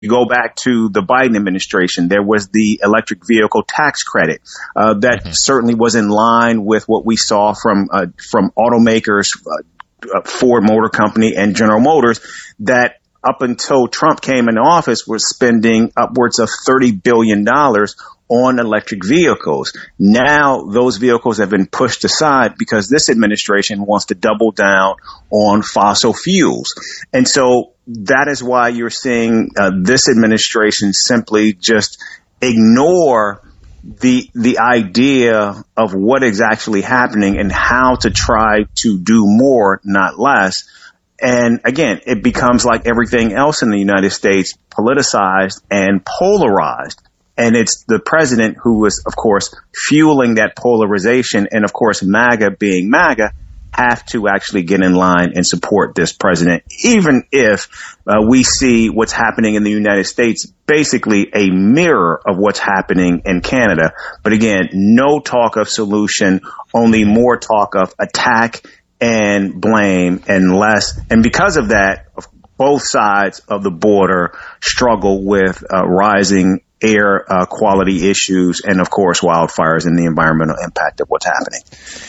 You go back to the Biden administration, there was the electric vehicle tax credit that certainly was in line with what we saw from automakers, Ford Motor Company and General Motors, that up until Trump came into office was spending upwards of $30 billion on electric vehicles. Now those vehicles have been pushed aside because this administration wants to double down on fossil fuels. And so that is why you're seeing this administration simply just ignore the idea of what is actually happening and how to try to do more, not less. And again, it becomes like everything else in the United States, politicized and polarized. And it's the president who is, of course, fueling that polarization. And of course, MAGA being MAGA, have to actually get in line and support this president, even if we see what's happening in the United States, basically a mirror of what's happening in Canada. But again, no talk of solution, only more talk of attack and blame and less. And because of that, both sides of the border struggle with rising air quality issues and, of course, wildfires and the environmental impact of what's happening.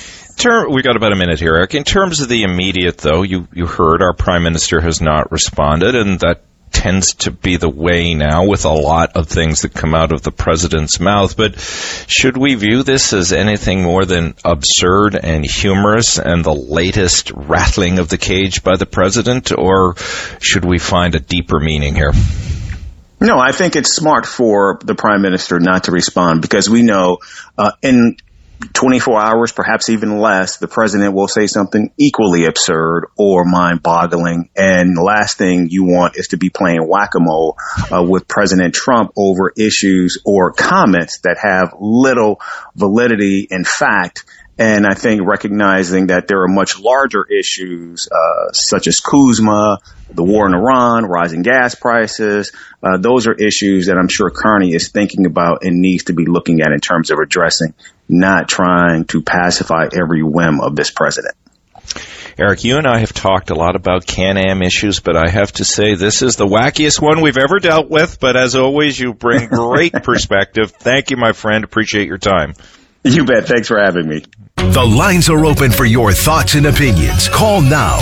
We got about a minute here, Eric. In terms of the immediate, though, you heard our Prime Minister has not responded, and that tends to be the way now with a lot of things that come out of the president's mouth. But should we view this as anything more than absurd and humorous and the latest rattling of the cage by the president, or should we find a deeper meaning here? No, I think it's smart for the Prime Minister not to respond, because we know in 24 hours, perhaps even less, the president will say something equally absurd or mind-boggling. And the last thing you want is to be playing whack-a-mole with President Trump over issues or comments that have little validity in fact. And I think recognizing that there are much larger issues, such as Kuzma, the war in Iran, rising gas prices. Those are issues that I'm sure Carney is thinking about and needs to be looking at in terms of addressing, not trying to pacify every whim of this president. Eric, you and I have talked a lot about Can-Am issues, but I have to say this is the wackiest one we've ever dealt with. But as always, you bring great perspective. Thank you, my friend. Appreciate your time. You bet. Thanks for having me. The lines are open for your thoughts and opinions. Call now,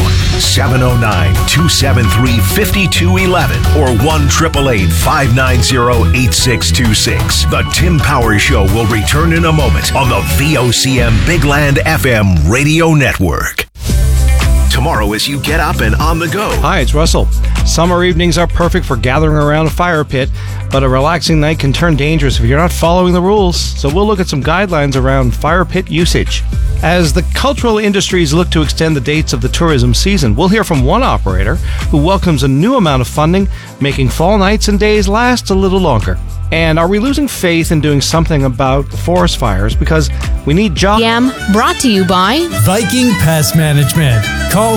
709-273-5211 or 1-888-590-8626. The Tim Power Show will return in a moment on the VOCM Big Land FM Radio Network. Tomorrow as you get up and on the go. Hi, it's Russell. Summer evenings are perfect for gathering around a fire pit, but a relaxing night can turn dangerous if you're not following the rules. So we'll look at some guidelines around fire pit usage. As the cultural industries look to extend the dates of the tourism season, we'll hear from one operator who welcomes a new amount of funding, making fall nights and days last a little longer. And are we losing faith in doing something about forest fires because we need jobs? Brought to you by Viking Pest Management. Call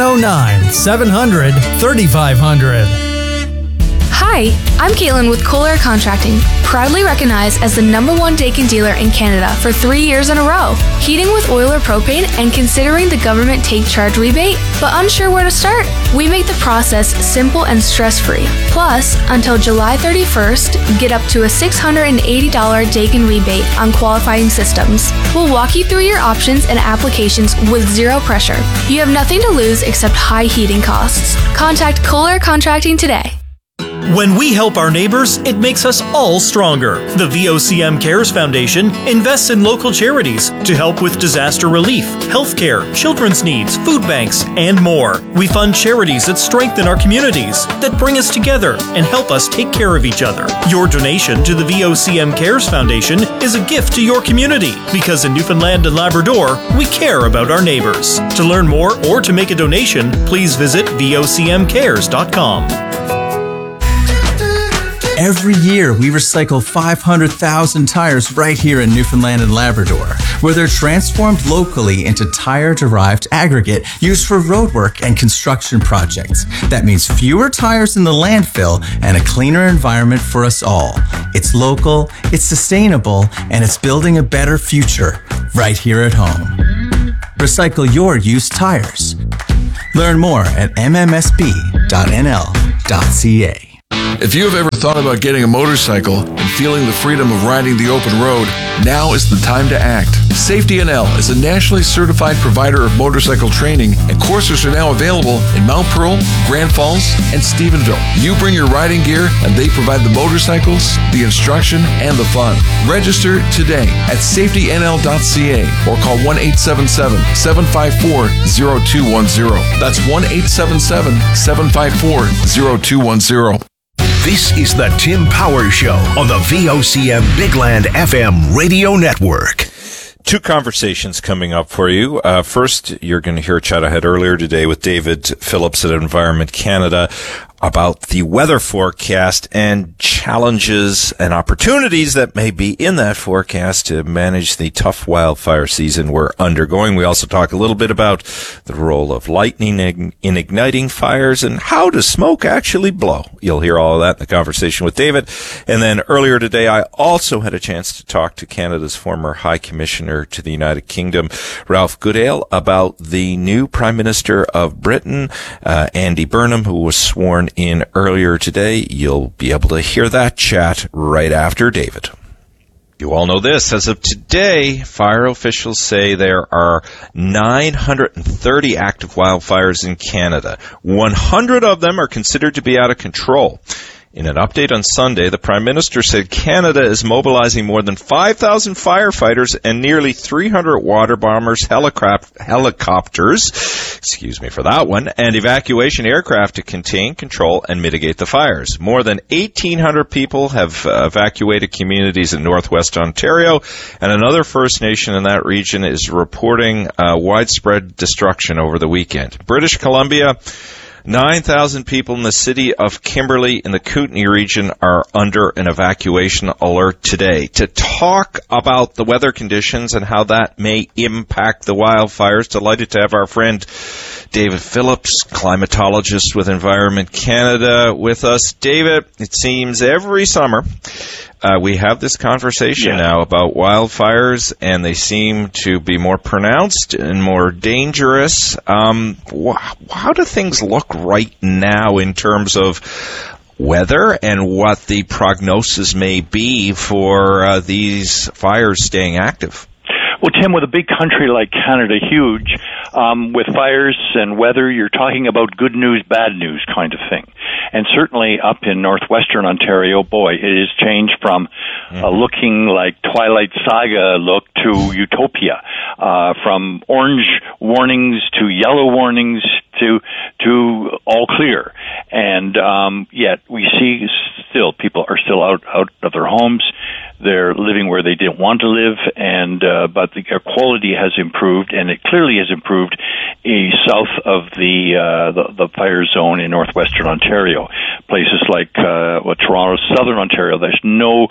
709-700-3500. Hi, I'm Caitlin with Kohler Contracting, proudly recognized as the #1 Daikin dealer in Canada for 3 years in a row. Heating with oil or propane and considering the government take charge rebate, but unsure where to start? We make the process simple and stress-free. Plus, until July 31st, get up to a $680 Daikin rebate on qualifying systems. We'll walk you through your options and applications with zero pressure. You have nothing to lose except high heating costs. Contact Kohler Contracting today. When we help our neighbors, it makes us all stronger. The VOCM Cares Foundation invests in local charities to help with disaster relief, healthcare, children's needs, food banks, and more. We fund charities that strengthen our communities, that bring us together and help us take care of each other. Your donation to the VOCM Cares Foundation is a gift to your community, because in Newfoundland and Labrador, we care about our neighbors. To learn more or to make a donation, please visit vocmcares.com. Every year, we recycle 500,000 tires right here in Newfoundland and Labrador, where they're transformed locally into tire-derived aggregate used for roadwork and construction projects. That means fewer tires in the landfill and a cleaner environment for us all. It's local, it's sustainable, and it's building a better future right here at home. Recycle your used tires. Learn more at mmsb.nl.ca. If you have ever thought about getting a motorcycle and feeling the freedom of riding the open road, now is the time to act. Safety NL is a nationally certified provider of motorcycle training, and courses are now available in Mount Pearl, Grand Falls, and Stephenville. You bring your riding gear, and they provide the motorcycles, the instruction, and the fun. Register today at safetynl.ca or call 1-877-754-0210. That's 1-877-754-0210. This is the Tim Power Show on the VOCM Bigland FM radio network. Two conversations coming up for you. First, you're going to hear a chat I had earlier today with David Phillips at Environment Canada about the weather forecast and challenges and opportunities that may be in that forecast to manage the tough wildfire season we're undergoing. We also talk a little bit about the role of lightning in igniting fires and how does smoke actually blow. You'll hear all of that in the conversation with David. And then earlier today, I also had a chance to talk to Canada's former High Commissioner to the United Kingdom, Ralph Goodale, about the new Prime Minister of Britain, Andy Burnham, who was sworn in earlier today. You'll be able to hear that chat right after David. You all know this. As of today, fire officials say there are 930 active wildfires in Canada. 100 of them are considered to be out of control. In an update on Sunday, the Prime Minister said Canada is mobilizing more than 5,000 firefighters and nearly 300 water bombers, helicopters, excuse me for that one, and evacuation aircraft to contain, control, and mitigate the fires. More than 1,800 people have evacuated communities in northwest Ontario, and another First Nation in that region is reporting widespread destruction over the weekend. British Columbia, 9,000 people in the city of Kimberley in the Kootenay region are under an evacuation alert today. To talk about the weather conditions and how that may impact the wildfires, delighted to have our friend David Phillips, climatologist with Environment Canada, with us. David, it seems every summer we have this conversation now about wildfires, and they seem to be more pronounced and more dangerous. How do things look right now in terms of weather and what the prognosis may be for these fires staying active? Well, Tim, with a big country like Canada, huge, with fires and weather, you're talking about good news, bad news kind of thing. And certainly up in northwestern Ontario, boy, it has changed from looking like Twilight Saga look to utopia, from orange warnings to yellow warnings to all clear. And yet we see still people are still out of their homes. They're living where they didn't want to live, and but the air quality has improved, and it clearly has improved south of the fire zone in northwestern Ontario. Places like Toronto, southern Ontario, there's no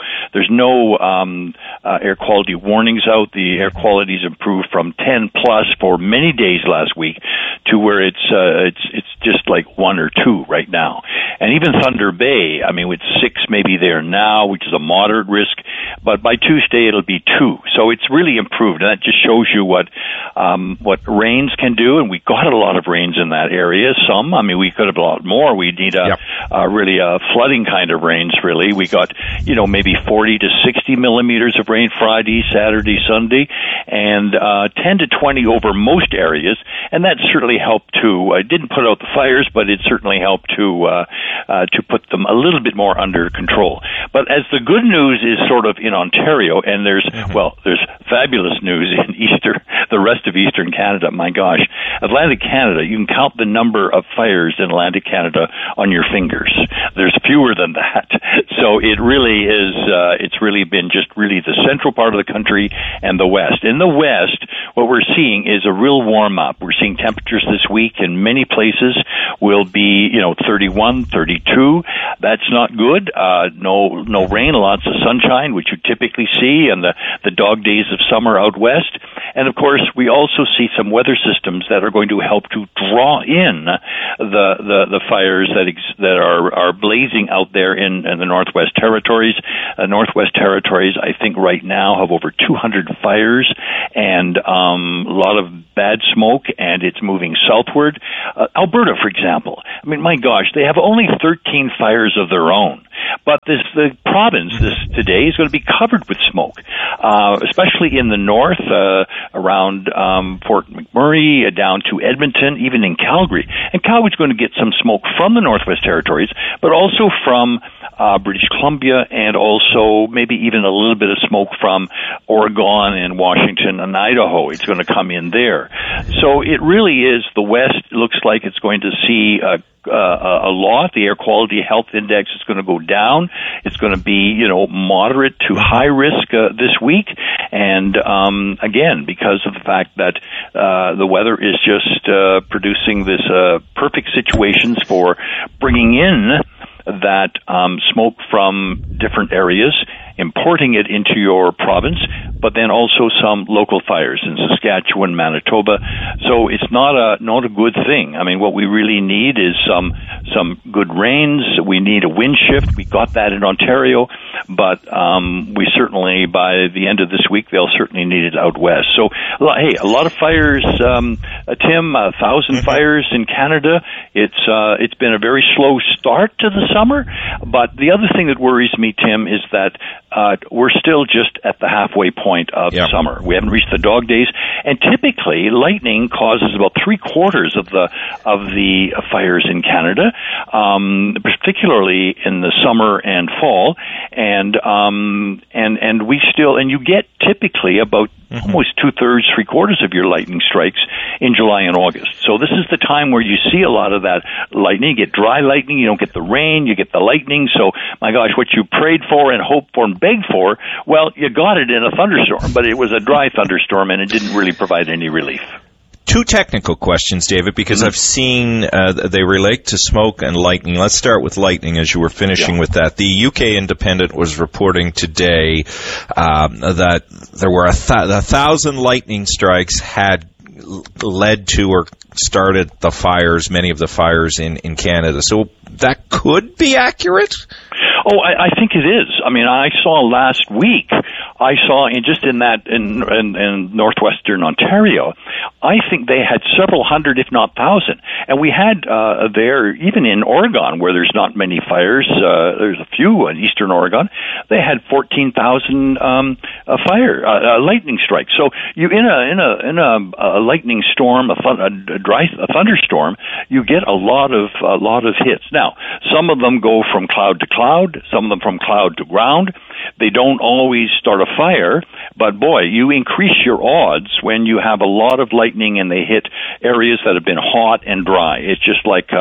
air quality warnings out. The air quality has improved from 10 plus for many days last week to where it's just like 1 or 2 right now. And even Thunder Bay, I mean, with 6 maybe there now, which is a moderate risk. But by Tuesday, it'll be 2. So it's really improved, and that just shows you what rains can do. And we got a lot of rains in that area. Some, I mean, we could have a lot more. We need really a flooding kind of rains, really. We got, maybe 40 to 60 millimeters of rain Friday, Saturday, Sunday, and 10 to 20 over most areas. And that certainly helped to, it didn't put out the fires, but it certainly helped to put them a little bit more under control. But as the good news is sort of in Ontario, and there's fabulous news in the rest of Eastern Canada. My gosh, Atlantic Canada, you can count the number of fires in Atlantic Canada on your fingers. There's fewer than that. So it really is, it's really been just really the central part of the country and the West. In the West, what we're seeing is a real warm up. We're seeing temperatures this week in many places will be, 31, 32. That's not good. No no rain, lots of sunshine, which you typically see, and the dog days of summer out west. And of course, we also see some weather systems that are going to help to draw in the fires that are blazing out there in the Northwest Territories. Northwest Territories, I think, right now have over 200 fires and a lot of bad smoke, and it's moving southward. Alberta, for example, I mean, my gosh, they have only 13 fires of their own. But the province today is going to be covered with smoke, especially in the north, around Fort McMurray, down to Edmonton, even in Calgary. And Calgary's going to get some smoke from the Northwest Territories, but also from British Columbia, and also maybe even a little bit of smoke from Oregon and Washington and Idaho. It's going to come in there. So it really is, the West looks like it's going to see a lot. The air quality health index is going to go down. It's going to be, moderate to high risk this week. And again, because of the fact that the weather is just producing this perfect situations for bringing in that smoke from different areas, importing it into your province, but then also some local fires in Saskatchewan, Manitoba. So it's not a good thing. I mean, what we really need is some good rains. We need a wind shift. We got that in Ontario, but we certainly, by the end of this week, they'll certainly need it out west. So, hey, a lot of fires, Tim, 1,000 fires in Canada. It's been a very slow start to the summer, but the other thing that worries me, Tim, is that we're still just at the halfway point of summer. We haven't reached the dog days, and typically lightning causes about 3/4 of the fires in Canada, particularly in the summer and fall, and we still, and you get typically about almost 2/3, 3/4 of your lightning strikes in July and August. So this is the time where you see a lot of that lightning. You get dry lightning, you don't get the rain, you get the lightning. So, my gosh, what you prayed for and hoped for and begged for, well, you got it in a thunderstorm, but it was a dry thunderstorm and it didn't really provide any relief. Two technical questions, David, because I've seen they relate to smoke and lightning. Let's start with lightning, as you were finishing with that. The UK Independent was reporting today that there were 1,000 lightning strikes had led to or started the fires, many of the fires in Canada. So that could be accurate? Oh, I think it is. I mean, I saw last week, in northwestern Ontario, I think they had several hundred, if not 1,000. And we had there, even in Oregon, where there's not many fires, there's a few in eastern Oregon, they had 14,000 lightning strikes. So you in a lightning storm, a thunderstorm, you get a lot of hits. Now, some of them go from cloud to cloud, some of them from cloud to ground. They don't always start a fire, but boy, you increase your odds when you have a lot of lightning and they hit areas that have been hot and dry. It's just like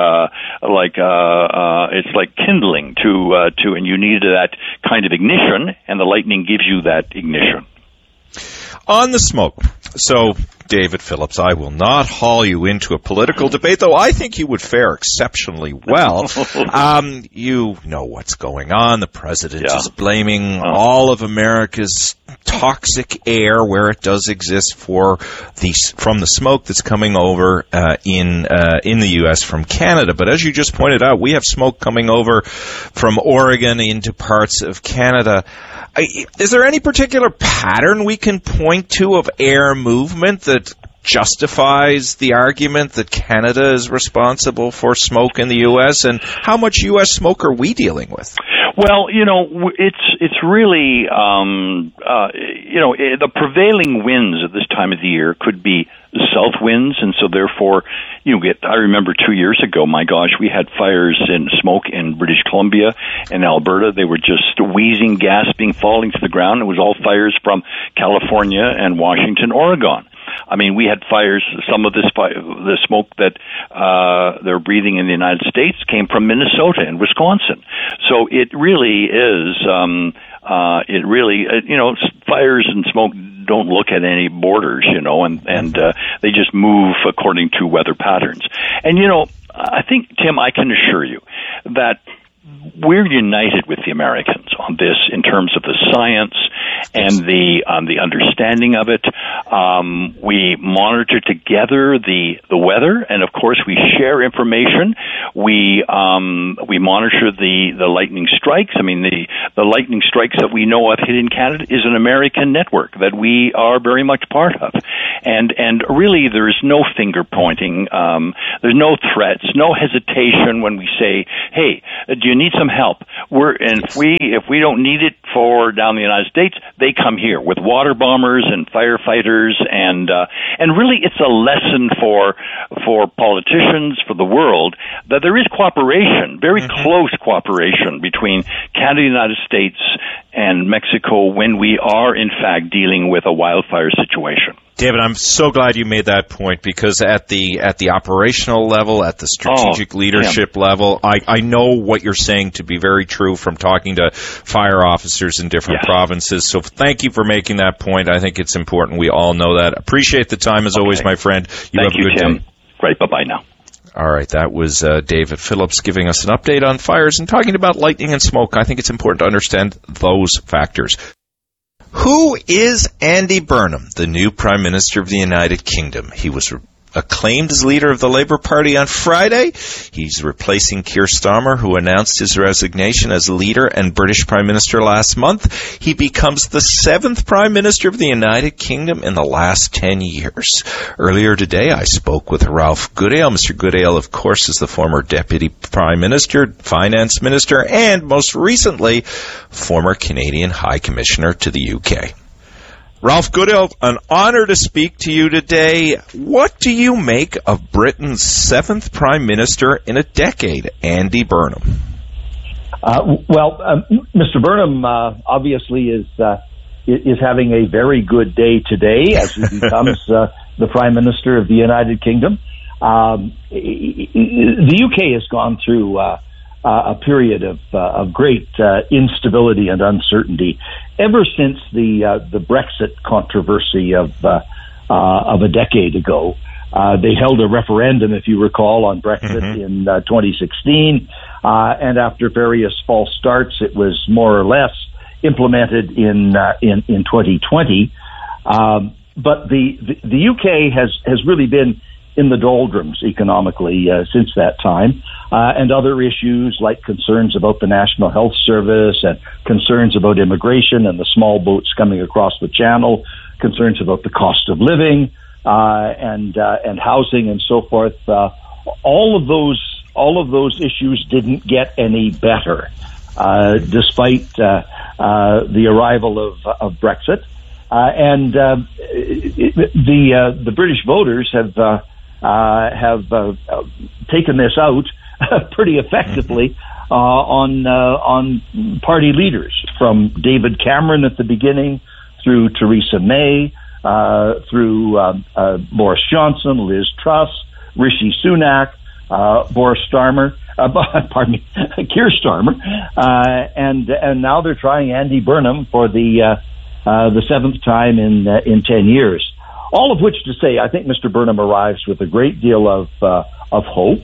kindling and you need that kind of ignition, and the lightning gives you that ignition. On the smoke. So, David Phillips, I will not haul you into a political debate, though I think you would fare exceptionally well. You know what's going on. The president is blaming all of America's toxic air, where it does exist, from the smoke that's coming over in the U.S. from Canada. But as you just pointed out, we have smoke coming over from Oregon into parts of Canada. Is there any particular pattern we can point to of air movement that justifies the argument that Canada is responsible for smoke in the U.S., and how much U.S. smoke are we dealing with? Well, it's really, the prevailing winds at this time of the year could be south winds, and so therefore I remember 2 years ago, my gosh, we had fires in smoke in British Columbia and Alberta. They were just wheezing, gasping, falling to the ground. It was all fires from California and Washington, Oregon. I mean, we had fires. Some of the smoke that they're breathing in the United States came from Minnesota and Wisconsin. So it really is. Fires and smoke don't look at any borders, and they just move according to weather patterns. And I think, Tim, I can assure you that we're united with the Americans on this in terms of the science and the understanding of it. We monitor together the weather, and of course we share information. We monitor the lightning strikes. I mean, the lightning strikes that we know of hit in Canada is an American network that we are very much part of. And really there is no finger pointing. There's no threats, no hesitation when we say, hey, do you need some help? If we don't need it for down in the United States, they come here with water bombers and firefighters, and really it's a lesson for politicians, for the world, that there is cooperation, very close cooperation between Canada, the United States, and Mexico when we are in fact dealing with a wildfire situation. David, I'm so glad you made that point, because at the operational level, at the strategic leadership level, I know what you're saying to be very true from talking to fire officers in different provinces. So thank you for making that point. I think it's important. We all know that. Appreciate the time as always, my friend. You have a good day. Great. Bye-bye now. All right, that was David Phillips giving us an update on fires and talking about lightning and smoke. I think it's important to understand those factors. Who is Andy Burnham, the new Prime Minister of the United Kingdom? He was acclaimed as leader of the Labour Party on Friday. He's replacing Keir Starmer, who announced his resignation as leader and British Prime Minister last month. He becomes the 7th Prime Minister of the United Kingdom in the last 10 years. Earlier today, I spoke with Ralph Goodale. Mr. Goodale, of course, is the former Deputy Prime Minister, Finance Minister, and most recently, former Canadian High Commissioner to the UK. Ralph Goodale, an honor to speak to you today. What do you make of Britain's 7th Prime Minister in a decade, Andy Burnham? Mr. Burnham obviously is having a very good day today as he becomes the Prime Minister of the United Kingdom. The UK has gone through a period of great instability and uncertainty ever since the Brexit controversy of a decade ago. They held a referendum, if you recall, on Brexit in 2016, and after various false starts, it was more or less implemented in 2020. But the UK has really been in the doldrums economically since that time, and other issues like concerns about the National Health Service and concerns about immigration and the small boats coming across the channel, concerns about the cost of living and housing and so forth. All of those issues didn't get any better despite the arrival of Brexit, and the British voters have taken this out pretty effectively on party leaders, from David Cameron at the beginning through Theresa May, through Boris Johnson, Liz Truss, Rishi Sunak, Keir Starmer, and now they're trying Andy Burnham for the 7th time in 10 years. All of which to say, I think Mr. Burnham arrives with a great deal of hope,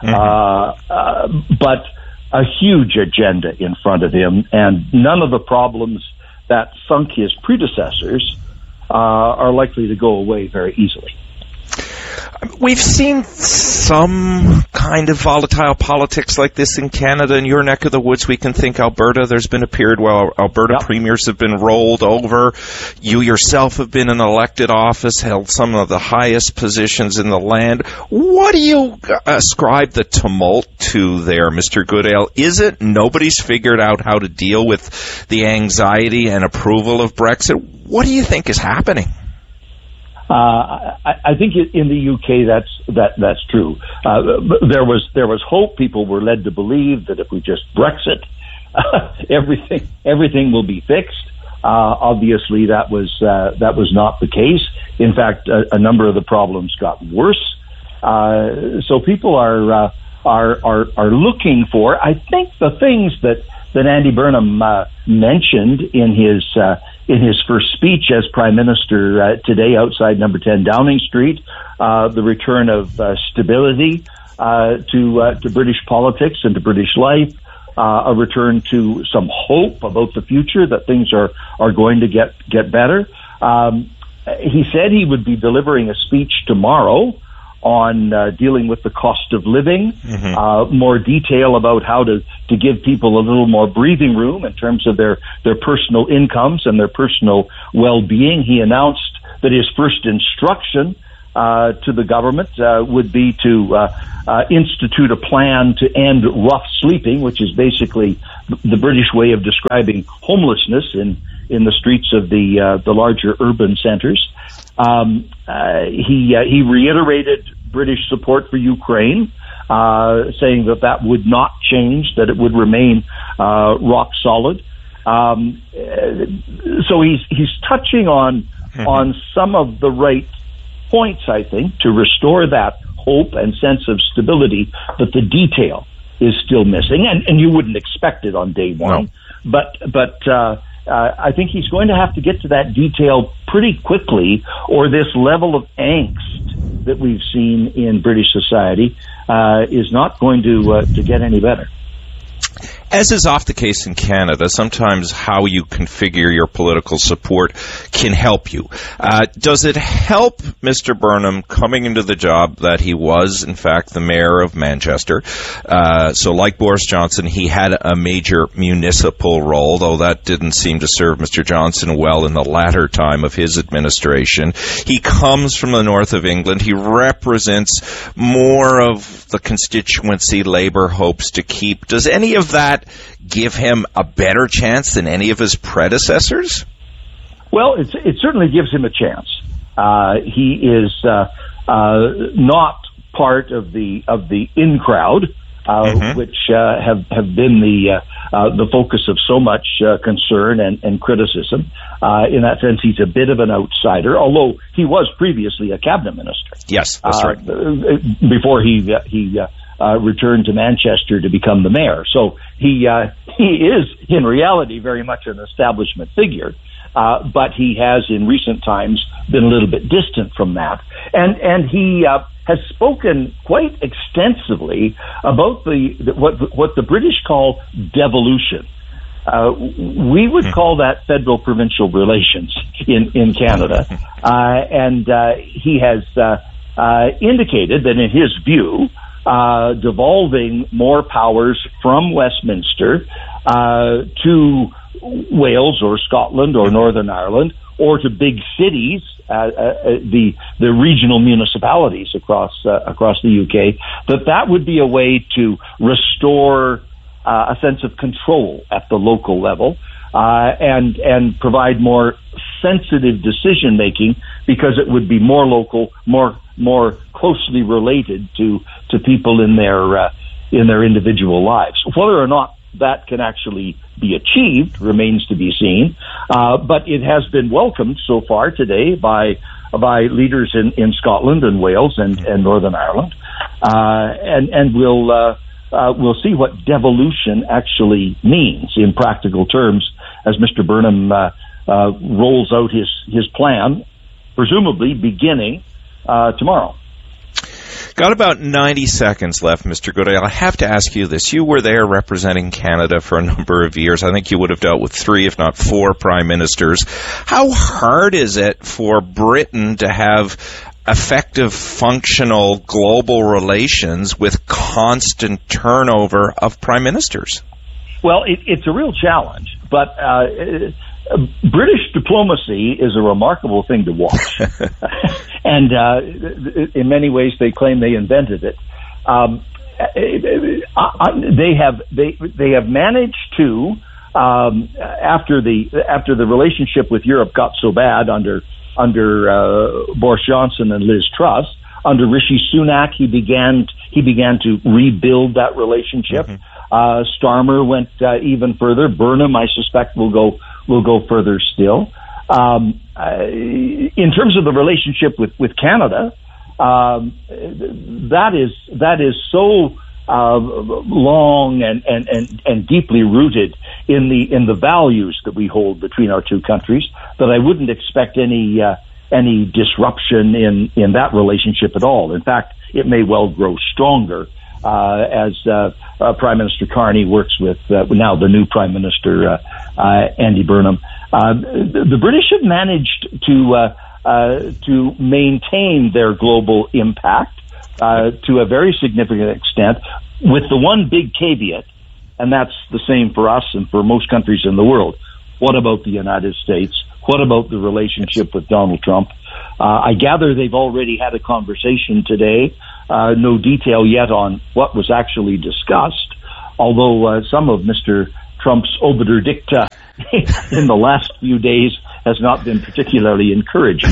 but a huge agenda in front of him, and none of the problems that sunk his predecessors are likely to go away very easily. We've seen some kind of volatile politics like this in Canada. In your neck of the woods, we can think Alberta. There's been a period where Alberta premiers have been rolled over. You yourself have been in elected office, held some of the highest positions in the land. What do you ascribe the tumult to there, Mr. Goodale? Is it nobody's figured out how to deal with the anxiety and approval of Brexit? What do you think is happening? I think in the UK that's true. There was hope. People were led to believe that if we just Brexit, everything will be fixed. Obviously, that was not the case. In fact, a number of the problems got worse. So people are looking for, I think, the things that Andy Burnham mentioned in his first speech as Prime Minister today outside number 10 Downing Street, the return of stability to British politics and to British life, a return to some hope about the future, that things are going to get better. He said he would be delivering a speech tomorrow on dealing with the cost of living, more detail about how to give people a little more breathing room in terms of their personal incomes and their personal well-being. He announced that his first instruction to the government would be to institute a plan to end rough sleeping, which is basically the British way of describing homelessness in the streets of the larger urban centers. He reiterated British support for Ukraine, saying that would not change, that it would remain rock solid. So he's touching on some of the right points, I think, to restore that hope and sense of stability, but the detail is still missing, and you wouldn't expect it on day one. No. But I think he's going to have to get to that detail pretty quickly, or this level of angst that we've seen in British society is not going to get any better. As is often the case in Canada, sometimes how you configure your political support can help you. Does it help Mr. Burnham coming into the job that he was, in fact, the mayor of Manchester? So like Boris Johnson, he had a major municipal role, though that didn't seem to serve Mr. Johnson well in the latter time of his administration. He comes from the north of England. He represents more of the constituency Labour hopes to keep. Does any of that give him a better chance than any of his predecessors? Well, it certainly gives him a chance. He is not part of the in crowd, which have been the focus of so much concern and criticism. In that sense, he's a bit of an outsider, although he was previously a cabinet minister. Yes, that's right. Before he returned to Manchester to become the mayor. So he is, in reality, very much an establishment figure. But he has, in recent times, been a little bit distant from that. And he has spoken quite extensively about what the British call devolution. We would call that federal-provincial relations in Canada. And he has indicated that, in his view, devolving more powers from Westminster to Wales or Scotland or Northern Ireland, or to big cities, the regional municipalities across the UK, that would be a way to restore a sense of control at the local level, and provide more sensitive decision making, because it would be more local, more closely related to people in their individual lives. Whether or not that can actually be achieved remains to be seen, but it has been welcomed so far today by leaders in Scotland and Wales and Northern Ireland, and we'll see what devolution actually means in practical terms as Mr. Burnham rolls out his plan, presumably beginning tomorrow. Got about 90 seconds left, Mr. Goodale. I have to ask you this. You were there representing Canada for a number of years. I think you would have dealt with 3, if not 4 prime ministers. How hard is it for Britain to have effective, functional global relations with constant turnover of prime ministers? Well, it's a real challenge, but British diplomacy is a remarkable thing to watch. And in many ways, they claim they invented it. They have managed to, after the relationship with Europe got so bad under Boris Johnson and Liz Truss, under Rishi Sunak, he began to rebuild that relationship. Starmer went even further. Burnham, I suspect, will go further still. In terms of the relationship with Canada, that is so long and deeply rooted in the values that we hold between our two countries that I wouldn't expect any disruption in that relationship at all. In fact, it may well grow stronger as Prime Minister Carney works with now the new Prime Minister Andy Burnham. The British have managed to maintain their global impact to a very significant extent, with the one big caveat, and that's the same for us and for most countries in the world. What about the United States? What about the relationship with Donald Trump? I gather they've already had a conversation today. No detail yet on what was actually discussed, although some of Mr. Trump's obiter dicta in the last few days has not been particularly encouraging.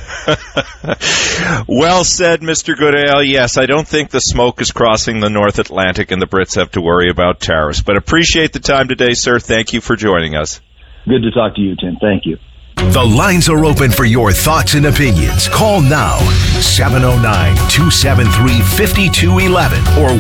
Well said, Mr. Goodale. Yes, I don't think the smoke is crossing the North Atlantic and the Brits have to worry about tariffs. But appreciate the time today, sir. Thank you for joining us. Good to talk to you, Tim. Thank you. The lines are open for your thoughts and opinions. Call now, 709-273-5211 or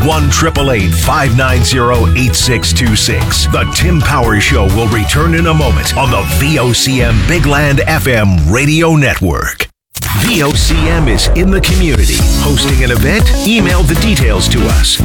1-888-590-8626. The Tim Powers Show will return in a moment on the VOCM Big Land FM radio network. VOCM is in the community. Hosting an event? Email the details to us.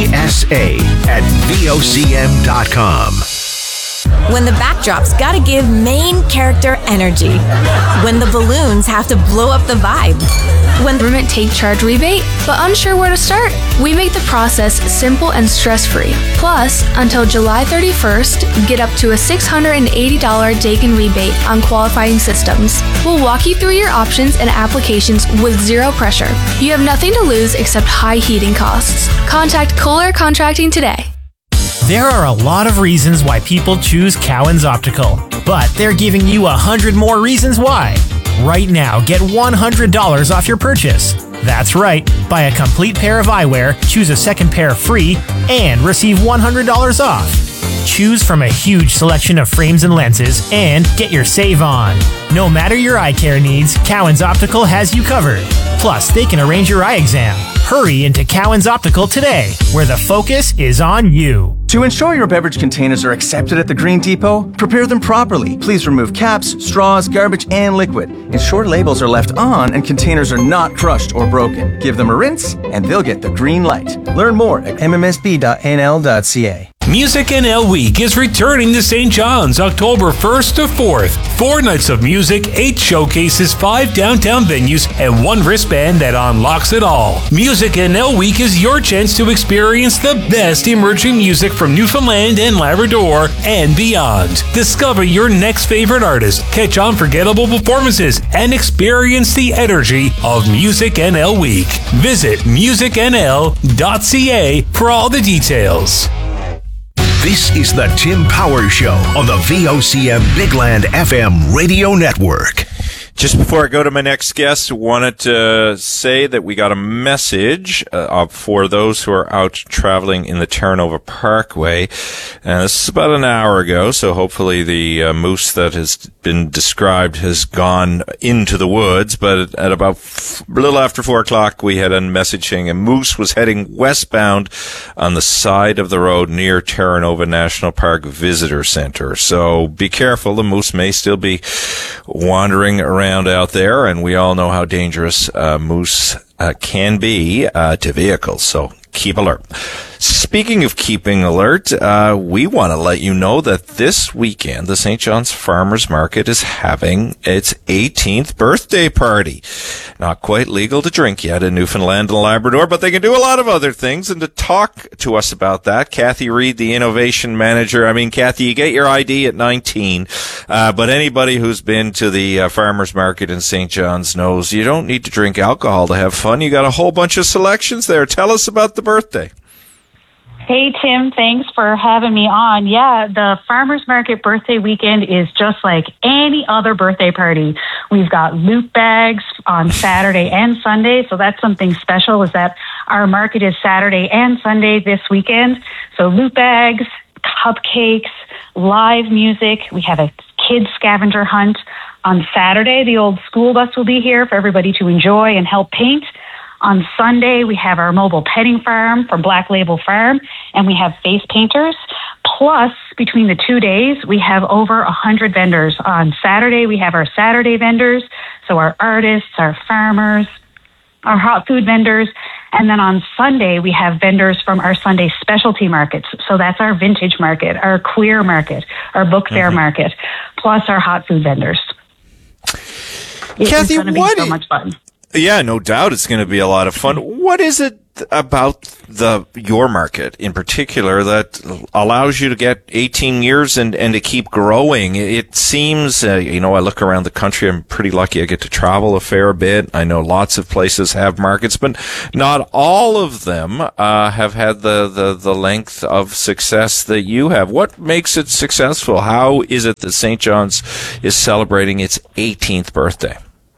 PSA@VOCM.com. When the backdrop's gotta give main character energy. When the balloons have to blow up the vibe. When the government take charge rebate, but unsure where to start? We make the process simple and stress-free. Plus, until July 31st, get up to a $680 Daikin rebate on qualifying systems. We'll walk you through your options and applications with zero pressure. You have nothing to lose except high heating costs. Contact Kohler Contracting today. There are a lot of reasons why people choose Cowan's Optical, but they're giving you 100 more reasons why. Right now, get $100 off your purchase. That's right. Buy a complete pair of eyewear, choose a second pair free, and receive $100 off. Choose from a huge selection of frames and lenses and get your save on. No matter your eye care needs, Cowan's Optical has you covered. Plus, they can arrange your eye exam. Hurry into Cowan's Optical today, where the focus is on you. To ensure your beverage containers are accepted at the Green Depot, prepare them properly. Please remove caps, straws, garbage, and liquid. Ensure labels are left on and containers are not crushed or broken. Give them a rinse, and they'll get the green light. Learn more at mmsb.nl.ca. Music NL Week is returning to St. John's October 1st to 4th. 4 nights of music, 8 showcases, 5 downtown venues, and 1 wristband that unlocks it all. Music NL Week is your chance to experience the best emerging music from Newfoundland and Labrador and beyond. Discover your next favorite artist, catch unforgettable performances, and experience the energy of Music NL Week. Visit musicnl.ca for all the details. This is the Tim Powers Show on the VOCM Big Land FM radio network. Just before I go to my next guest, wanted to say that we got a message for those who are out traveling in the Terranova Parkway. And this is about an hour ago, so hopefully the moose that has been described has gone into the woods. But at about a little after 4 o'clock, we had a message saying a moose was heading westbound on the side of the road near Terranova National Park Visitor Center. So be careful, the moose may still be wandering around out there, and we all know how dangerous moose can be to vehicles, so keep alert. Speaking of keeping alert, we want to let you know that this weekend, the St. John's Farmers Market is having its 18th birthday party. Not quite legal to drink yet in Newfoundland and Labrador, but they can do a lot of other things. And to talk to us about that, Kathy Reed, the innovation manager. I mean, Kathy, you get your ID at 19, but anybody who's been to the Farmers Market in St. John's knows you don't need to drink alcohol to have fun. You got a whole bunch of selections there. Tell us about the birthday. Hey, Tim, thanks for having me on. Yeah, the Farmers Market birthday weekend is just like any other birthday party. We've got loot bags on Saturday and Sunday, so that's something special is that our market is Saturday and Sunday this weekend. So loot bags, cupcakes, live music. We have a kids scavenger hunt. On Saturday, the old school bus will be here for everybody to enjoy and help paint. On Sunday, we have our mobile petting farm from Black Label Farm, and we have face painters. Plus, between the 2 days, we have over 100 vendors. On Saturday, we have our Saturday vendors, so our artists, our farmers, our hot food vendors, And then on Sunday, we have vendors from our Sunday specialty markets. So that's our vintage market, our queer market, our book fair market, plus our hot food vendors. Kathy, it's going to be so much fun. Yeah, no doubt it's going to be a lot of fun. What is it about your market in particular that allows you to get 18 years and to keep growing? It seems, I look around the country, I'm pretty lucky. I get to travel a fair bit. I know lots of places have markets, but not all of them have had the length of success that you have. What makes it successful? How is it that St. John's is celebrating its 18th birthday?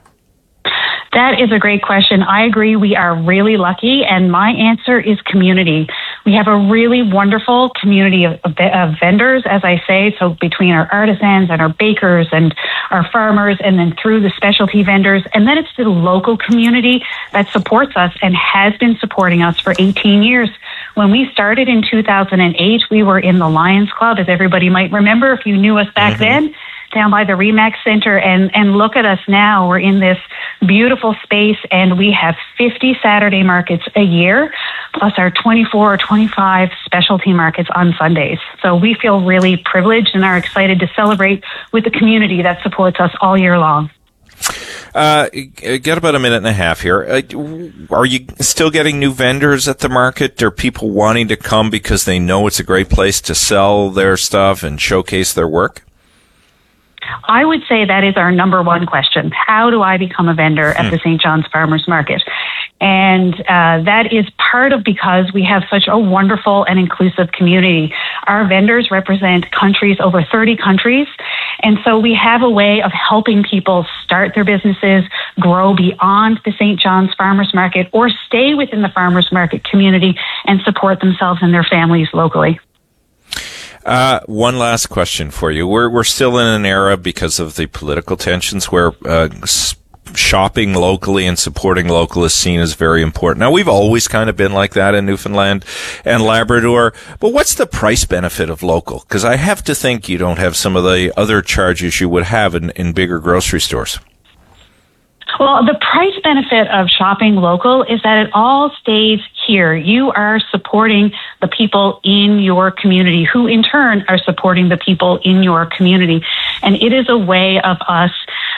That is a great question. I agree. We are really lucky, and my answer is community. We have a really wonderful community of vendors, as I say, so between our artisans and our bakers and our farmers, and then through the specialty vendors, and then it's the local community that supports us and has been supporting us for 18 years. When we started in 2008, we were in the Lions Club, as everybody might remember if you knew us back then, down by the RE/MAX Center, and look at us now. We're in this beautiful space, and we have 50 Saturday markets a year, plus our 24 or 25 specialty markets on Sundays. So we feel really privileged and are excited to celebrate with the community that supports us all year long. Got about a minute and a half here. Are you still getting new vendors at the market? Are people wanting to come because they know it's a great place to sell their stuff and showcase their work? I would say that is our number one question. How do I become a vendor at the St. John's Farmers Market? And that is part of because we have such a wonderful and inclusive community. Our vendors represent countries, over 30 countries. And so we have a way of helping people start their businesses, grow beyond the St. John's Farmers Market, or stay within the Farmers Market community and support themselves and their families locally. One last question for you. We're still in an era because of the political tensions where shopping locally and supporting local is seen as very important. Now, we've always kind of been like that in Newfoundland and Labrador, but what's the price benefit of local? Because I have to think you don't have some of the other charges you would have in bigger grocery stores. Well, the price benefit of shopping local is that it all stays here. You are supporting the people in your community, who in turn are supporting the people in your community. And it is a way of us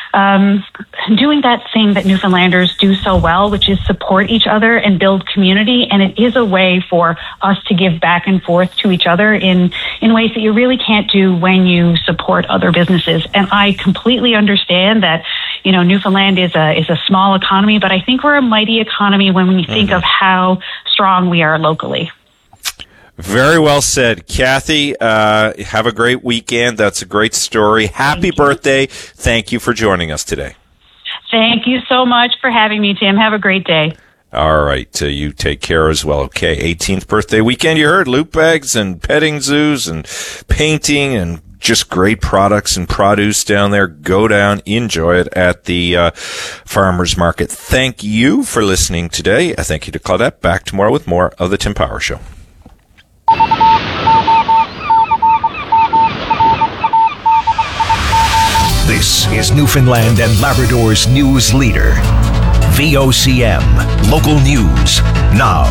doing that thing that Newfoundlanders do so well, which is support each other and build community. And it is a way for us to give back and forth to each other in ways that you really can't do when you support other businesses. And I completely understand that, Newfoundland is a small economy, but I think we're a mighty economy when we think of how strong we are locally. Very well said. Kathy, have a great weekend. That's a great story. Happy birthday. Thank you for joining us today. Thank you so much for having me, Tim. Have a great day. All right. You take care as well. Okay. 18th birthday weekend. You heard loot bags and petting zoos and painting and just great products and produce down there. Go down, enjoy it at the Farmers Market. Thank you for listening today. Thank you to Claudette. Back tomorrow with more of the Tim Power Show. This is Newfoundland and Labrador's news leader. VOCM. Local news now.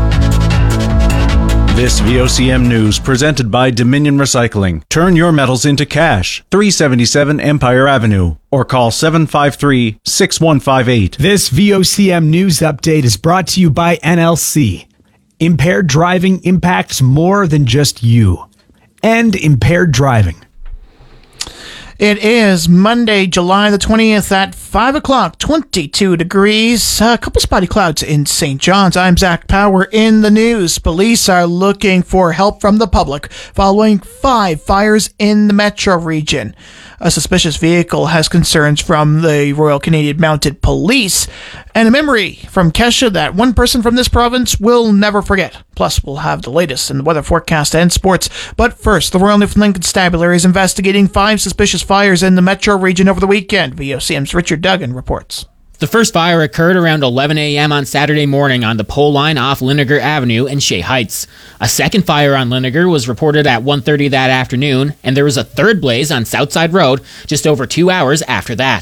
This VOCM news presented by Dominion Recycling. Turn your metals into cash. 377 Empire Avenue. Or call 753-6158. This VOCM news update is brought to you by NLC. Impaired driving impacts more than just you. End impaired driving. It is Monday, July the 20th at 5 o'clock, 22 degrees. A couple spotty clouds in St. John's. I'm Zach Power in the news. Police are looking for help from the public following 5 fires in the metro region. A suspicious vehicle has concerns from the Royal Canadian Mounted Police, and a memory from Kesha that one person from this province will never forget. Plus, we'll have the latest in the weather forecast and sports. But first, the Royal Newfoundland Constabulary is investigating 5 suspicious fires in the metro region over the weekend. VOCM's Richard Duggan reports. The first fire occurred around 11 a.m. on Saturday morning on the pole line off Linniger Avenue in Shea Heights. A second fire on Linniger was reported at 1:30 that afternoon, and there was a third blaze on Southside Road just over 2 hours after that.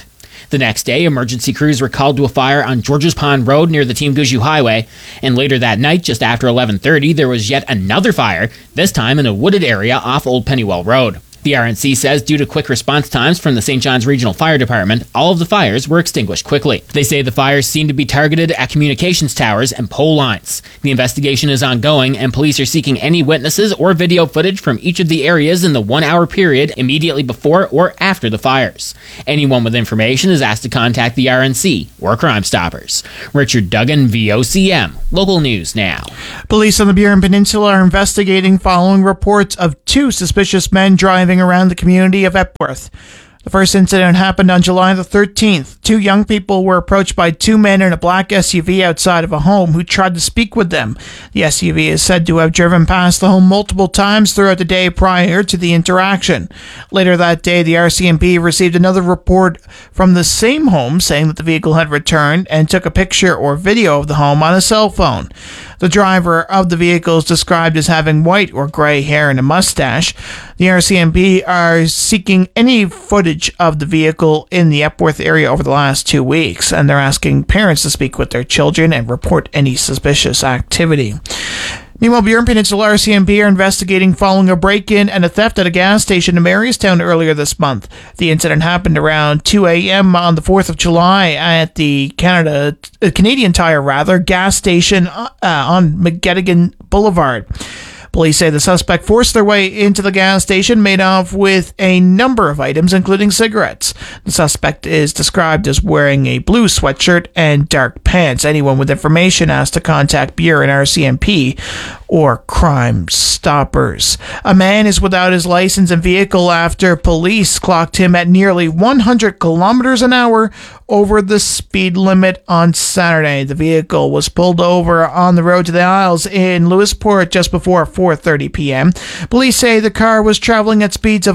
The next day, emergency crews were called to a fire on Georges Pond Road near the Team Gushue Highway, and later that night, just after 11:30, there was yet another fire, this time in a wooded area off Old Pennywell Road. The RNC says due to quick response times from the St. John's Regional Fire Department, all of the fires were extinguished quickly. They say the fires seem to be targeted at communications towers and pole lines. The investigation is ongoing, and police are seeking any witnesses or video footage from each of the areas in the 1-hour period immediately before or after the fires. Anyone with information is asked to contact the RNC or Crime Stoppers. Richard Duggan, VOCM. Local News Now. Police on the Burin Peninsula are investigating following reports of 2 suspicious men driving around the community of Epworth. The first incident happened on July the 13th. 2 young people were approached by 2 men in a black SUV outside of a home who tried to speak with them. The SUV is said to have driven past the home multiple times throughout the day prior to the interaction. Later that day, the RCMP received another report from the same home saying that the vehicle had returned and took a picture or video of the home on a cell phone. The driver of the vehicle is described as having white or gray hair and a mustache. The RCMP are seeking any footage of the vehicle in the Epworth area over the last 2 weeks, and they're asking parents to speak with their children and report any suspicious activity. Meanwhile, Burin Peninsula RCMP are investigating following a break-in and a theft at a gas station in Marystown earlier this month. The incident happened around 2 a.m. on the 4th of July at the Canadian Tire gas station on McGettigan Boulevard. Police say the suspect forced their way into the gas station, made off with a number of items, including cigarettes. The suspect is described as wearing a blue sweatshirt and dark pants. Anyone with information asked to contact Burin RCMP or Crime Stoppers. A man is without his license and vehicle after police clocked him at nearly 100 kilometers an hour over the speed limit on Saturday. The vehicle was pulled over on the road to the Isles in Lewisport just before 4:30 p.m. Police say the car was traveling at speeds of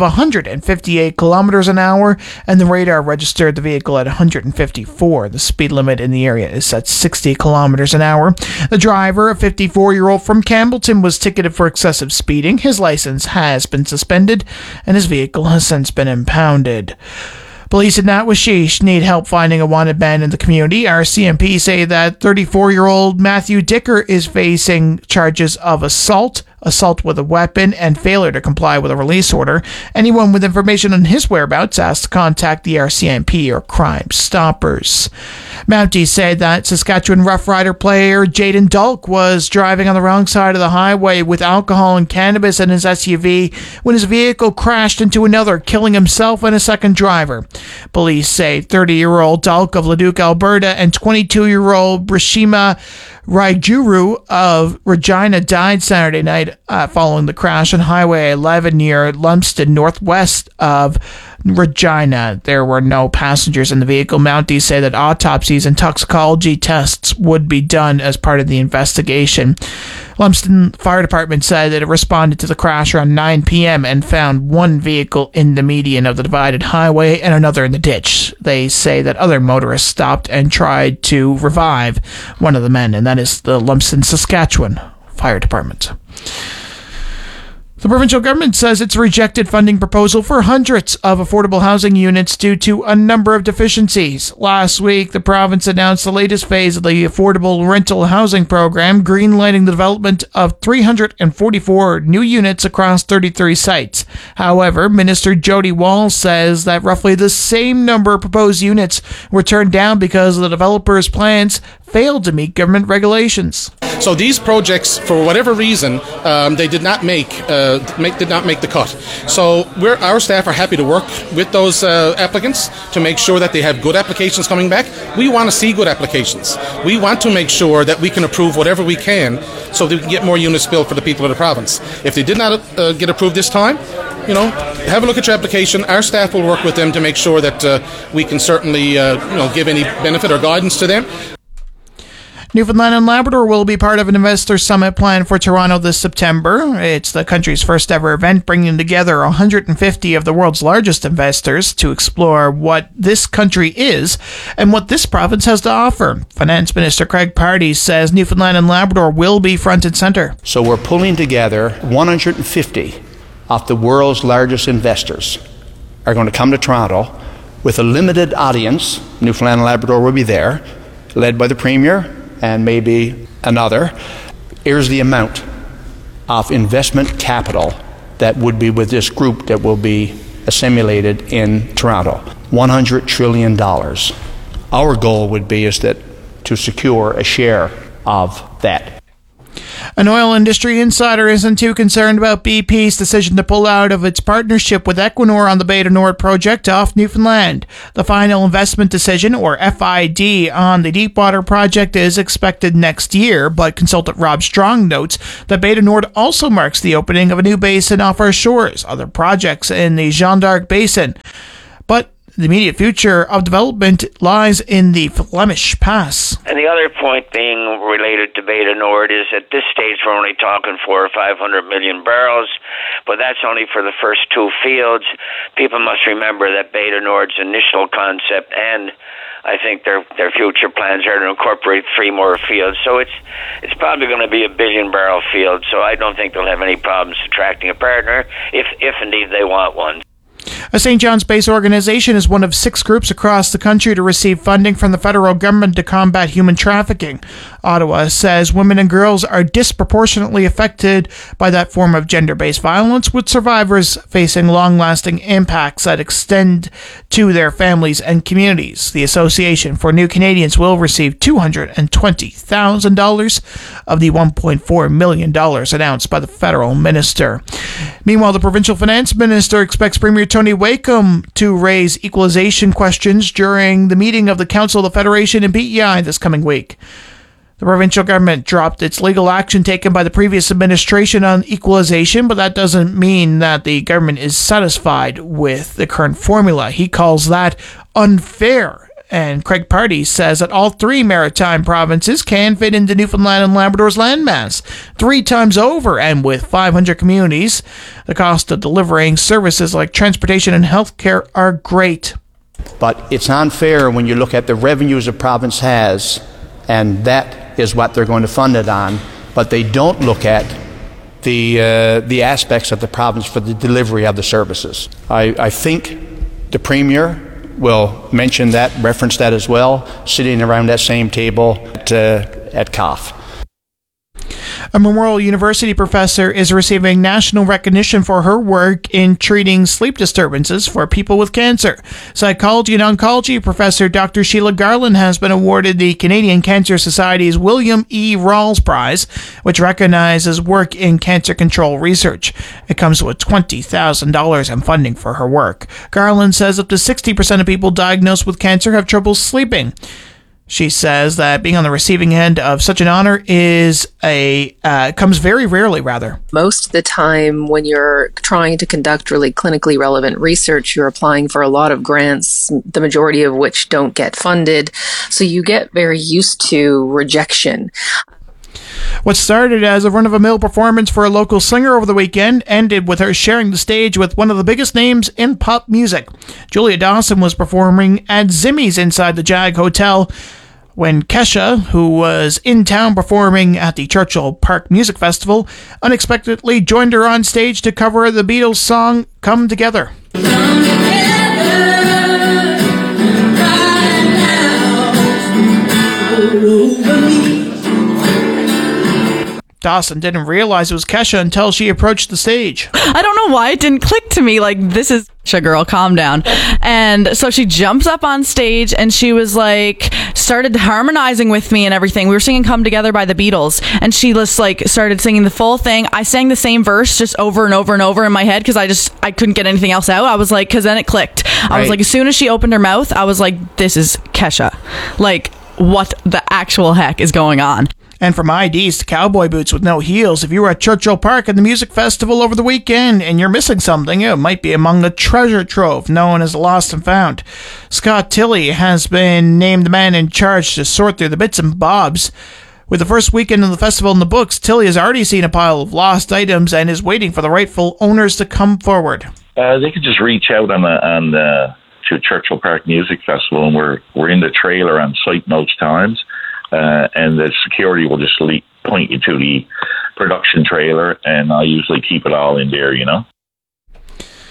158 kilometers an hour, and the radar registered the vehicle at 154. The speed limit in the area is at 60 kilometers an hour. The driver, a 54-year-old from Campbellton, was ticketed for excessive speeding. His license has been suspended, and his vehicle has since been impounded. Police in Natwashish need help finding a wanted man in the community. RCMP say that 34-year-old Matthew Dicker is facing charges of assault with a weapon, and failure to comply with a release order. Anyone with information on his whereabouts asked to contact the RCMP or Crime Stoppers. Mounties said that Saskatchewan Rough Rider player Jaden Dulk was driving on the wrong side of the highway with alcohol and cannabis in his SUV when his vehicle crashed into another, killing himself and a second driver. Police say 30-year-old Dulk of Leduc, Alberta, and 22-year-old Brishima Raijuru of Regina died Saturday night following the crash on Highway 11 near Lumsden, northwest of Regina. There were no passengers in the vehicle. Mounties say that autopsies and toxicology tests would be done as part of the investigation. Lumsden Fire Department said that it responded to the crash around 9 p.m. and found one vehicle in the median of the divided highway and another in the ditch. They say that other motorists stopped and tried to revive one of the men, and that is the Lumsden, Saskatchewan Fire Department. The provincial government says it's rejected funding proposal for hundreds of affordable housing units due to a number of deficiencies. Last week, the province announced the latest phase of the affordable rental housing program, greenlighting the development of 344 new units across 33 sites. However, Minister Jody Wall says that roughly the same number of proposed units were turned down because the developers' plans failed to meet government regulations. So these projects, for whatever reason, they did not make the cut. So our staff are happy to work with those applicants to make sure that they have good applications coming back. We want to see good applications. We want to make sure that we can approve whatever we can so that we can get more units built for the people of the province. If they did not get approved this time, have a look at your application. Our staff will work with them to make sure that we can certainly give any benefit or guidance to them. Newfoundland and Labrador will be part of an investor summit planned for Toronto this September. It's the country's first ever event, bringing together 150 of the world's largest investors to explore what this country is and what this province has to offer. Finance Minister Craig Pardee says Newfoundland and Labrador will be front and center. So we're pulling together 150 of the world's largest investors are going to come to Toronto with a limited audience. Newfoundland and Labrador will be there, led by the Premier and maybe another. Here's the amount of investment capital that would be with this group that will be assimilated in Toronto. $100 trillion. Our goal would be to secure a share of that. An oil industry insider isn't too concerned about BP's decision to pull out of its partnership with Equinor on the Bay du Nord project off Newfoundland. The final investment decision, or FID, on the Deepwater project is expected next year, but consultant Rob Strong notes that Bay du Nord also marks the opening of a new basin off our shores, other projects in the Jeanne d'Arc Basin. But the immediate future of development lies in the Flemish Pass. And the other point being related to Bay du Nord is at this stage we're only talking 400 or 500 million barrels, but that's only for the first two fields. People must remember that Bay du Nord's initial concept and I think their future plans are to incorporate 3 more fields. So it's probably going to be a 1 billion barrel field. So I don't think they'll have any problems attracting a partner if indeed they want one. A St. John's Base organization is one of 6 groups across the country to receive funding from the federal government to combat human trafficking. Ottawa says women and girls are disproportionately affected by that form of gender-based violence, with survivors facing long-lasting impacts that extend to their families and communities. The Association for New Canadians will receive $220,000 of the $1.4 million announced by the federal minister. Meanwhile, the provincial finance minister expects Premier Tony Wakeham to raise equalization questions during the meeting of the Council of the Federation in PEI this coming week. The provincial government dropped its legal action taken by the previous administration on equalization, but that doesn't mean that the government is satisfied with the current formula. He calls that unfair. And Craig Party says that all 3 maritime provinces can fit into Newfoundland and Labrador's landmass 3 times over, and with 500 communities, the cost of delivering services like transportation and healthcare are great. But it's unfair when you look at the revenues a province has, and that is what they're going to fund it on, but they don't look at the aspects of the province for the delivery of the services. I think the Premier will mention that, reference that as well, sitting around that same table at COF. A Memorial University professor is receiving national recognition for her work in treating sleep disturbances for people with cancer. Psychology and oncology professor Dr. Sheila Garland has been awarded the Canadian Cancer Society's William E. Rawls Prize, which recognizes work in cancer control research. It comes with $20,000 in funding for her work. Garland says up to 60% of people diagnosed with cancer have trouble sleeping. She says that being on the receiving end of such an honor comes very rarely, rather. Most of the time when you're trying to conduct really clinically relevant research, you're applying for a lot of grants, the majority of which don't get funded. So you get very used to rejection. What started as a run-of-the-mill performance for a local singer over the weekend ended with her sharing the stage with one of the biggest names in pop music. Julia Dawson was performing at Zimmy's inside the Jag Hotel when Kesha, who was in town performing at the Churchill Park Music Festival, unexpectedly joined her on stage to cover the Beatles' song Come Together. Dawson didn't realize it was Kesha until she approached the stage. I don't know why it didn't click to me, like, this is Kesha, girl, calm down. And so she jumps up on stage and she was like, started harmonizing with me and everything. We were singing Come Together by the Beatles, and she just like started singing the full thing. I sang the same verse just over and over and over in my head because I couldn't get anything else out. I was like, because then it clicked. I was like, as soon as she opened her mouth, I was like, this is Kesha. Like, what the actual heck is going on? And from IDs to cowboy boots with no heels, if you were at Churchill Park at the music festival over the weekend and you're missing something, it might be among the treasure trove known as Lost and Found. Scott Tilley has been named the man in charge to sort through the bits and bobs. With the first weekend of the festival in the books, Tilley has already seen a pile of lost items and is waiting for the rightful owners to come forward. They could just reach out to Churchill Park Music Festival, and we're in the trailer on site most times. And the security will just point you to the production trailer, and I usually keep it all in there, you know.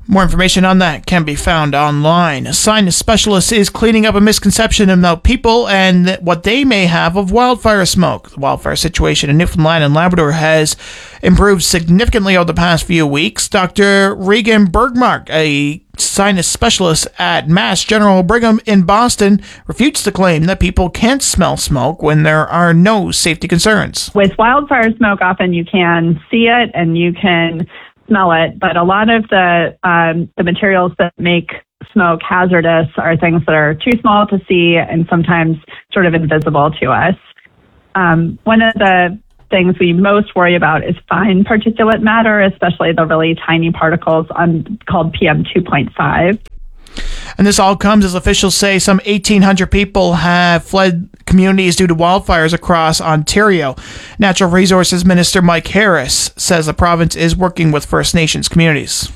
More information on that can be found online. A sinus specialist is cleaning up a misconception about people and what they may have of wildfire smoke. The wildfire situation in Newfoundland and Labrador has improved significantly over the past few weeks. Dr. Regan Bergmark, a sinus specialist at Mass General Brigham in Boston, refutes the claim that people can't smell smoke when there are no safety concerns. With wildfire smoke, often you can see it and you can smell it, but a lot of the materials that make smoke hazardous are things that are too small to see and sometimes sort of invisible to us. One of the things we most worry about is fine particulate matter, especially the really tiny particles called PM 2.5. And this all comes as officials say some 1,800 people have fled communities due to wildfires across Ontario. Natural Resources Minister Mike Harris says the province is working with First Nations communities.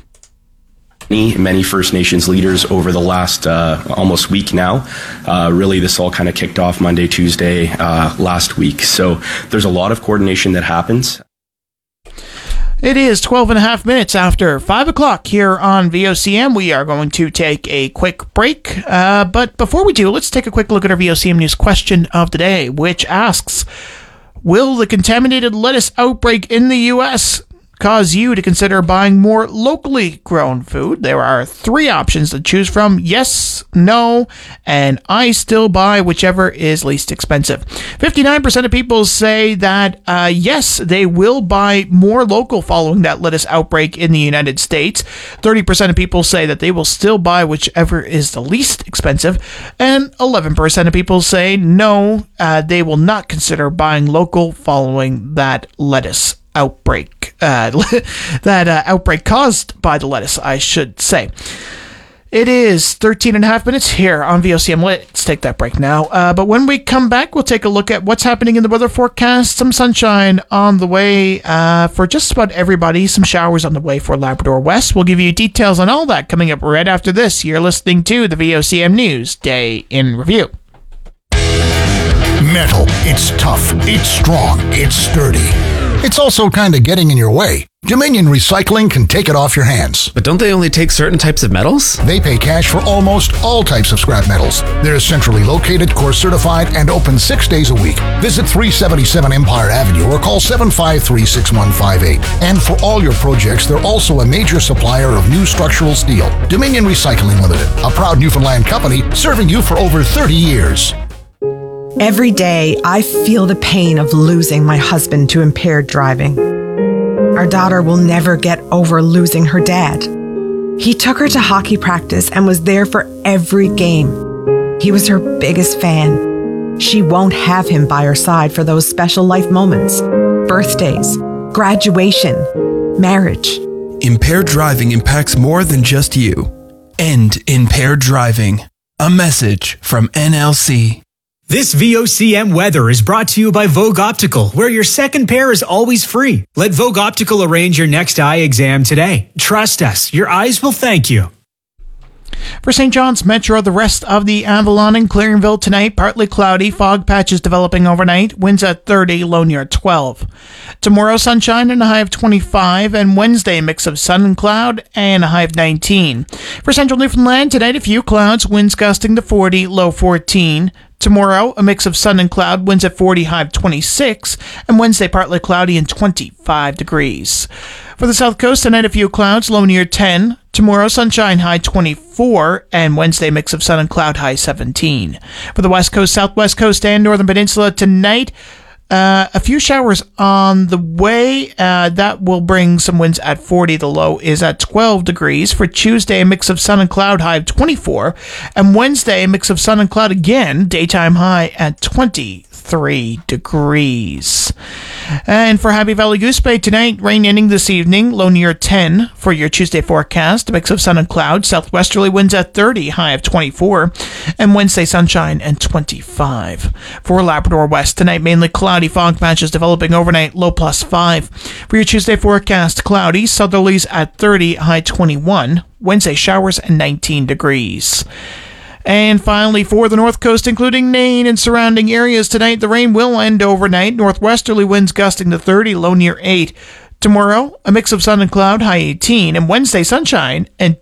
Many First Nations leaders over the last almost week now. Really, this all kind of kicked off Monday, Tuesday last week. So there's a lot of coordination that happens. It is 12 and a half minutes after 5 o'clock here on VOCM. We are going to take a quick break. But before we do, let's take a quick look at our VOCM News question of the day, which asks, will the contaminated lettuce outbreak in the U.S. cause you to consider buying more locally grown food? There are 3 options to choose from: yes, no, and I still buy whichever is least expensive. 59% of people say that yes, they will buy more local following that lettuce outbreak in the United States. 30% of people say that they will still buy whichever is the least expensive, and 11% of people say no, they will not consider buying local following that lettuce outbreak, outbreak caused by the lettuce, I should say. It is 13 and a half minutes here on VOCM. Let's take that break now. But when we come back, we'll take a look at what's happening in the weather forecast. Some sunshine on the way for just about everybody. Some showers on the way for Labrador West. We'll give you details on all that coming up right after this. You're listening to the VOCM News Day in Review. Metal. It's tough. It's strong. It's sturdy. It's also kind of getting in your way. Dominion Recycling can take it off your hands. But don't they only take certain types of metals? They pay cash for almost all types of scrap metals. They're centrally located, core certified, and open 6 days a week. Visit 377 Empire Avenue or call 753-6158. And for all your projects, they're also a major supplier of new structural steel. Dominion Recycling Limited, a proud Newfoundland company serving you for over 30 years. Every day, I feel the pain of losing my husband to impaired driving. Our daughter will never get over losing her dad. He took her to hockey practice and was there for every game. He was her biggest fan. She won't have him by her side for those special life moments, birthdays, graduation, marriage. Impaired driving impacts more than just you. End impaired driving. A message from NLC. This VOCM weather is brought to you by Vogue Optical, where your second pair is always free. Let Vogue Optical arrange your next eye exam today. Trust us, your eyes will thank you. For St. John's Metro, the rest of the Avalon and Clarenville tonight, partly cloudy, fog patches developing overnight, winds at 30, low near 12. Tomorrow, sunshine and a high of 25, and Wednesday, a mix of sun and cloud and a high of 19. For Central Newfoundland, tonight, a few clouds, winds gusting to 40, low 14. Tomorrow, a mix of sun and cloud, winds at 40, high of 26, and Wednesday, partly cloudy and 25 degrees. For the South Coast, tonight, a few clouds, low near 10. Tomorrow, sunshine, high 24, and Wednesday, mix of sun and cloud, high 17. For the West Coast, Southwest Coast, and Northern Peninsula, tonight, a few showers on the way. That will bring some winds at 40. The low is at 12 degrees. For Tuesday, a mix of sun and cloud, high of 24. And Wednesday, a mix of sun and cloud again, daytime high at 23 degrees. And for Happy Valley Goose Bay tonight, rain ending this evening, low near 10 for your Tuesday forecast. A mix of sun and cloud, southwesterly winds at 30, high of 24. And Wednesday, sunshine and 25. For Labrador West tonight, mainly cloudy, fog patches developing overnight, low plus 5. For your Tuesday forecast, cloudy, southerlies at 30, high 21. Wednesday, showers and 19 degrees. And finally, for the North Coast, including Nain and surrounding areas tonight, the rain will end overnight. Northwesterly winds gusting to 30, low near 8. Tomorrow, a mix of sun and cloud, high 18, and Wednesday, sunshine and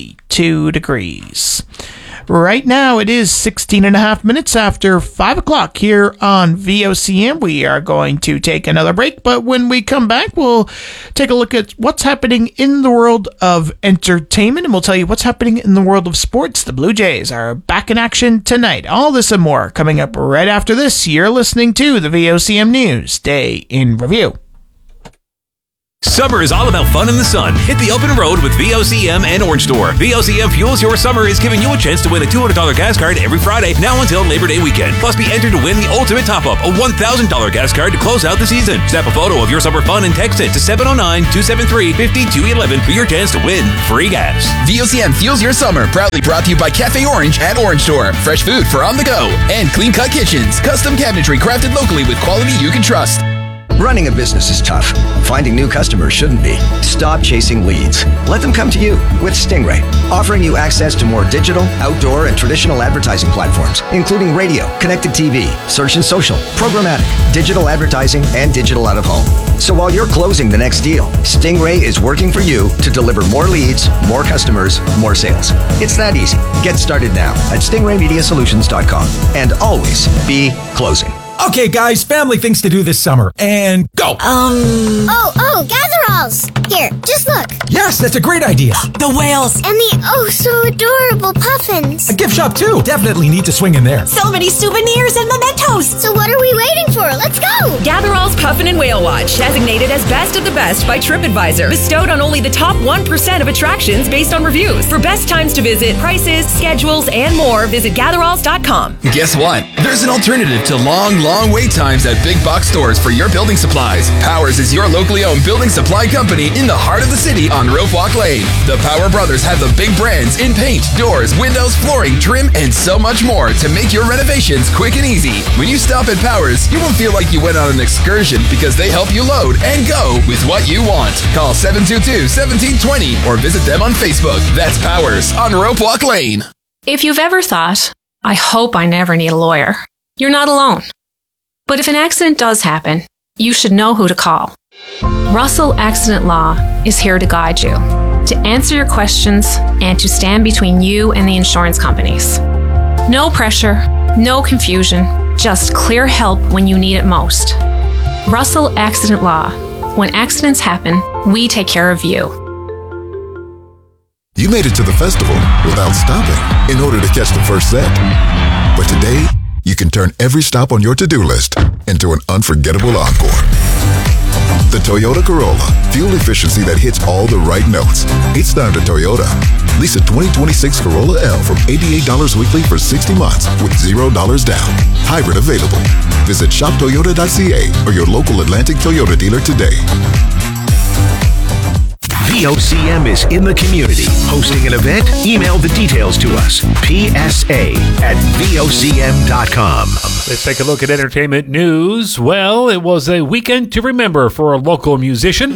22 degrees. Right now, it is 16 and a half minutes after 5 o'clock here on VOCM. We are going to take another break, but when we come back, we'll take a look at what's happening in the world of entertainment, and we'll tell you what's happening in the world of sports. The Blue Jays are back in action tonight. All this and more coming up right after this. You're listening to the VOCM News Day in Review. Summer is all about fun in the sun. Hit the open road with VOCM and Orange Store. VOCM Fuels Your Summer is giving you a chance to win a $200 gas card every Friday, now until Labor Day weekend. Plus, be entered to win the ultimate top-up, a $1,000 gas card to close out the season. Snap a photo of your summer fun and text it to 709-273-5211 for your chance to win free gas. VOCM Fuels Your Summer, proudly brought to you by Cafe Orange at Orange Store. Fresh food for on the go. And Clean Cut Kitchens, custom cabinetry crafted locally with quality you can trust. Running a business is tough. Finding new customers shouldn't be. Stop chasing leads. Let them come to you with Stingray, offering you access to more digital, outdoor, and traditional advertising platforms, including radio, connected TV, search and social, programmatic, digital advertising, and digital out of home. So while you're closing the next deal, Stingray is working for you to deliver more leads, more customers, more sales. It's that easy. Get started now at stingraymediasolutions.com and always be closing. Okay, guys, family things to do this summer. And go. Oh, Gatheralls. Here, just look. Yes, that's a great idea. The whales. And the so adorable puffins. A gift shop, too. Definitely need to swing in there. So many souvenirs and mementos. So what are we waiting for? Let's go. Gatheralls Puffin and Whale Watch, designated as best of the best by TripAdvisor. Bestowed on only the top 1% of attractions based on reviews. For best times to visit, prices, schedules, and more, visit Gatheralls.com. Guess what? There's an alternative to long wait times at big box stores for your building supplies. Powers is your locally owned building supply company in the heart of the city on Rope Walk Lane. The Power Brothers have the big brands in paint, doors, windows, flooring, trim, and so much more to make your renovations quick and easy. When you stop at Powers, you won't feel like you went on an excursion because they help you load and go with what you want. Call 722-1720 or visit them on Facebook. That's Powers on Rope Walk Lane. If you've ever thought, I hope I never need a lawyer, you're not alone. But if an accident does happen, you should know who to call. Russell Accident Law is here to guide you, to answer your questions, and to stand between you and the insurance companies. No pressure, no confusion, just clear help when you need it most. Russell Accident Law. When accidents happen, we take care of you. You made it to the festival without stopping in order to catch the first set. But today, you can turn every stop on your to-do list into an unforgettable encore. The Toyota Corolla, fuel efficiency that hits all the right notes. It's time to Toyota. Lease a 2026 Corolla L from $88 weekly for 60 months with $0 down. Hybrid available. Visit shoptoyota.ca or your local Atlantic Toyota dealer today. VOCM is in the community. Hosting an event? Email the details to us. PSA@VOCM.com. Let's take a look at entertainment news. Well, it was a weekend to remember for a local musician.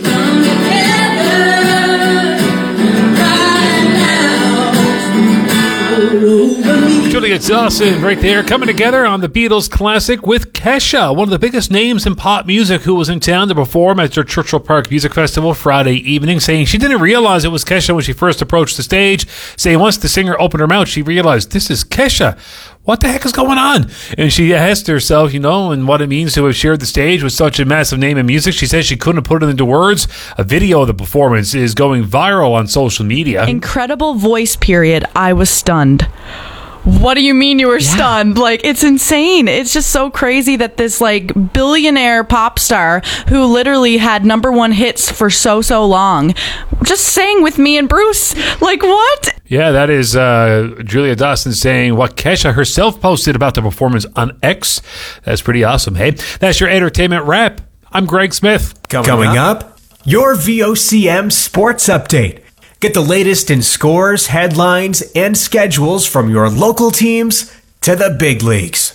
Julia Dawson right there coming together on the Beatles classic with Kesha, one of the biggest names in pop music, who was in town to perform at their Churchill Park Music Festival Friday evening, saying she didn't realize it was Kesha when she first approached the stage, saying once the singer opened her mouth, she realized, this is Kesha. What the heck is going on? And she asked herself, and what it means to have shared the stage with such a massive name in music. She says she couldn't put it into words. A video of the performance is going viral on social media. Incredible voice, period. I was stunned. What do you mean you were stunned? It's insane. It's just so crazy that this billionaire pop star who literally had #1 hits for so long just sang with me and Bruce. What? Yeah, that is Julia Dawson saying what Kesha herself posted about the performance on X. That's pretty awesome. Hey, that's your entertainment wrap. I'm Greg Smith. Coming up, your VOCM sports update. Get the latest in scores, headlines, and schedules from your local teams to the big leagues.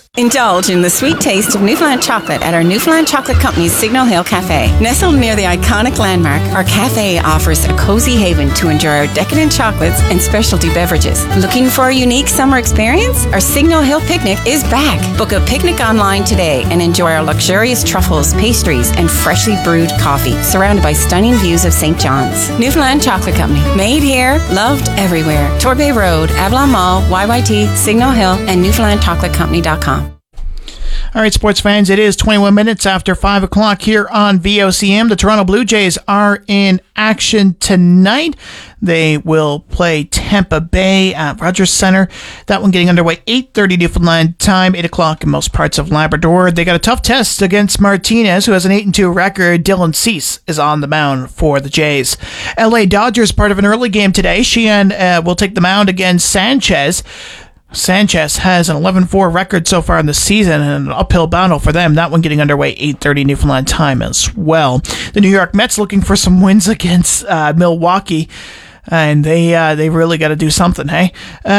Indulge in the sweet taste of Newfoundland chocolate at our Newfoundland Chocolate Company's Signal Hill Cafe. Nestled near the iconic landmark, our cafe offers a cozy haven to enjoy our decadent chocolates and specialty beverages. Looking for a unique summer experience? Our Signal Hill Picnic is back. Book a picnic online today and enjoy our luxurious truffles, pastries, and freshly brewed coffee, surrounded by stunning views of St. John's. Newfoundland Chocolate Company. Made here, loved everywhere. Torbay Road, Avalon Mall, YYT, Signal Hill, and NewfoundlandChocolateCompany.com. All right, sports fans, it is 21 minutes after 5 o'clock here on VOCM. The Toronto Blue Jays are in action tonight. They will play Tampa Bay at Rogers Centre. That one getting underway 8:30 Newfoundland time, 8 o'clock in most parts of Labrador. They got a tough test against Martinez, who has an 8-2 record. Dylan Cease is on the mound for the Jays. LA Dodgers, part of an early game today. Sheehan will take the mound against Sanchez. Sanchez has an 11-4 record so far in the season and an uphill battle for them. That one getting underway 8:30 Newfoundland time as well. The New York Mets looking for some wins against Milwaukee, and they really got to do something, hey?